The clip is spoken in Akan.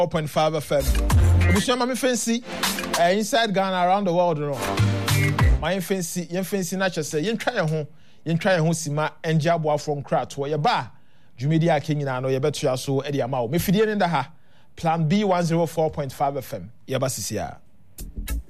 4.5 FM. We share my fancy inside Ghana, around the world. My fancy, yen fancy nature say, yen try your home, sima, and jabwa from Krat, where your bar. Jumedia King and I bet you are so Eddie Amao. Me Fidian in the ha. Plan B 104.5 FM. Yabasisia.